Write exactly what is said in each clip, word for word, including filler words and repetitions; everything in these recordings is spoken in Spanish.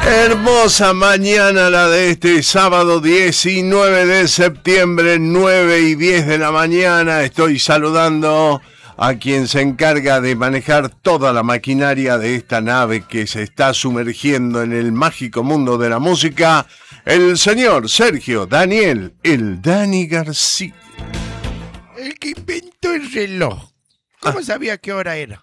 Hermosa mañana la de este sábado diecinueve de septiembre, nueve y diez de la mañana. Estoy saludando a quien se encarga de manejar toda la maquinaria de esta nave que se está sumergiendo en el mágico mundo de la música, el señor Sergio Daniel, el Dani García. El que inventó el reloj. ¿Cómo ah. sabía qué hora era?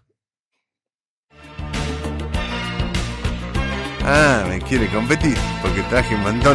Ah, me quiere competir, porque traje un montón.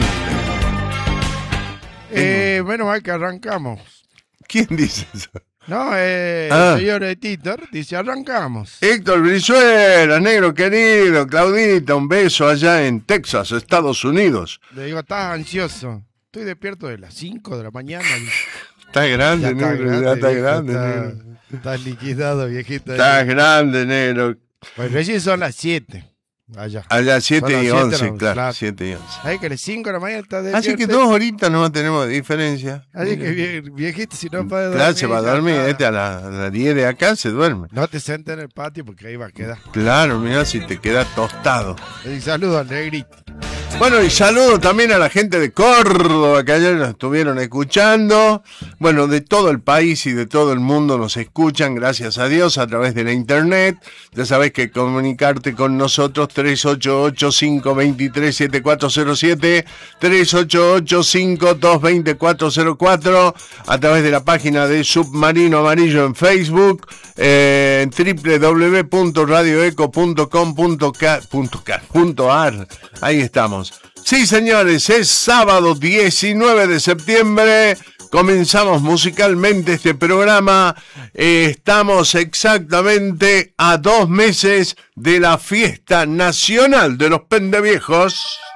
Eh, menos mal que arrancamos. ¿Quién dice eso? No, eh, ah. el señor Titor dice arrancamos. Héctor Brizuela, negro querido, Claudita, un beso allá en Texas, Estados Unidos. Le digo, estás ansioso. Estoy despierto de las cinco de la mañana. Está grande, ya está negro, grande, ya está viejo, grande, está, negro. Estás liquidado, viejito. Estás grande, negro. Pues recién son las siete. Allá. Allá siete y once, claro, siete y once. Hay que a las cinco de la mañana está despierto. Así que dos horitas no tenemos diferencia. Así que viejito, si no puede dormir. Claro, se va a dormir, este a las la diez de acá se duerme. No te sientes en el patio porque ahí va a quedar. Claro, mira si te queda tostado. Y saludo al negrito. Bueno, y saludo también a la gente de Córdoba que ayer nos estuvieron escuchando. Bueno, de todo el país y de todo el mundo nos escuchan, gracias a Dios, a través de la internet. Ya sabés que comunicarte con nosotros tres ocho ocho, cinco dos tres, siete cuatro cero siete, tres ocho ocho, cinco dos dos cuatro cero cuatro, a través de la página de Submarino Amarillo en Facebook, eh, en doble u doble u doble u punto radio eco punto com punto ar. Ahí estamos. Sí, señores, es sábado diecinueve de septiembre. Comenzamos musicalmente este programa. Eh, estamos exactamente a dos meses de la fiesta nacional de los pendeviejos.